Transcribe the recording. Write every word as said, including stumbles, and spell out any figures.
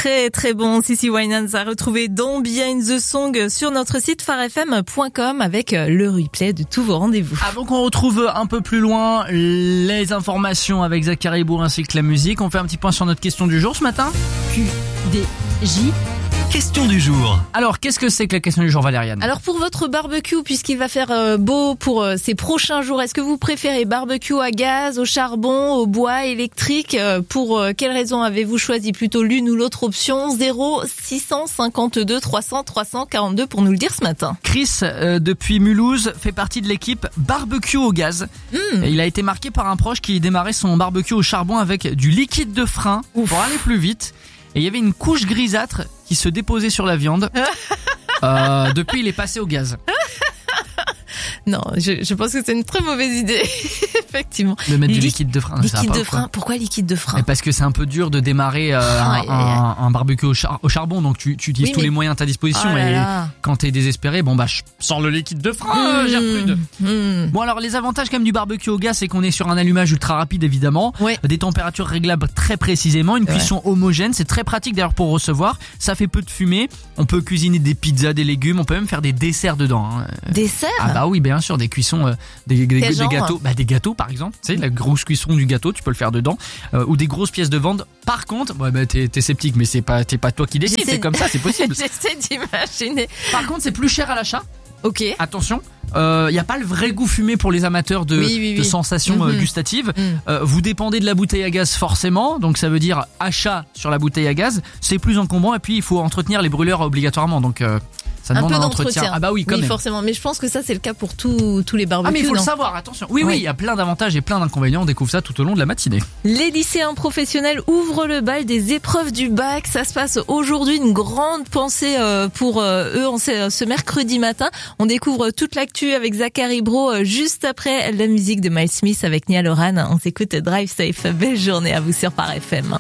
très très bon. Sissy Winans a retrouvé dans Behind the Song sur notre site phare f m point com avec le replay de tous vos rendez-vous. Avant qu'on retrouve un peu plus loin les informations avec Zachary Bourg ainsi que la musique, on fait un petit point sur notre question du jour ce matin. Q D J. Question du jour. Alors, qu'est-ce que c'est que la question du jour, Valériane ? Alors, pour votre barbecue, puisqu'il va faire euh, beau pour euh, ces prochains jours, est-ce que vous préférez barbecue à gaz, au charbon, au bois, électrique ? euh, Pour euh, quelle raison avez-vous choisi plutôt l'une ou l'autre option ? Zéro six cent cinquante-deux trois cents trois cent quarante-deux pour nous le dire ce matin. Chris, euh, depuis Mulhouse, fait partie de l'équipe barbecue au gaz. Mmh. Et il a été marqué par un proche qui démarrait son barbecue au charbon avec du liquide de frein Ouf. pour aller plus vite. Et il y avait une couche grisâtre qui se déposait sur la viande. euh, depuis, il est passé au gaz. Non, je, je pense que c'est une très mauvaise idée, effectivement. De mettre Li- du liquide de frein. Liquide pas, de frein. Pourquoi liquide de frein ? Et parce que c'est un peu dur de démarrer euh, Ah, un, un, un barbecue au, char- au charbon, donc tu, tu utilises Oui, tous mais- les moyens à ta disposition. Oh là et là. quand t'es désespéré, bon bah je sors le liquide de frein, Mmh, Gertrude. mmh. Bon alors les avantages quand même du barbecue au gaz, c'est qu'on est sur un allumage ultra rapide évidemment, Ouais. des températures réglables très précisément, une Ouais. cuisson homogène, c'est très pratique d'ailleurs pour recevoir, ça fait peu de fumée, on peut cuisiner des pizzas, des légumes, on peut même faire des desserts dedans. Hein. Dessert ? Ah bah oui, bien sûr, des cuissons, euh, des, des, des genre gâteaux, bah des gâteaux par exemple, tu sais, la grosse cuisson du gâteau, tu peux le faire dedans, euh, ou des grosses pièces de viande. Par contre, ouais bah t'es, t'es sceptique, mais c'est pas, t'es pas toi qui décides, J'essaie c'est de- comme ça, c'est possible. J'essaie d'imaginer. Par contre, c'est plus cher à l'achat. Ok. Attention, il euh, n'y a pas le vrai goût fumé pour les amateurs de, Oui, oui, de oui. sensations euh, Mhm. gustatives. Mhm. Euh, vous dépendez de la bouteille à gaz forcément, donc ça veut dire achat sur la bouteille à gaz. C'est plus encombrant et puis il faut entretenir les brûleurs obligatoirement, donc euh, ça Un demande peu un d'entretien. entretien. Ah bah oui, quand oui, même. forcément. Mais je pense que ça, c'est le cas pour tous tous les barbecues. Ah mais il faut le non savoir, attention. Oui, oui, Ouais. il y a plein d'avantages et plein d'inconvénients. On découvre ça tout au long de la matinée. Les lycéens professionnels ouvrent le bal des épreuves du bac. Ça se passe aujourd'hui. Une grande pensée euh, pour euh, eux en ce, ce mercredi matin. On découvre toute l'actu avec Zachary Bro euh, juste après la musique de Miles Smith avec Nia Loran. On s'écoute Drive Safe. Belle journée à vous sur Phare F M.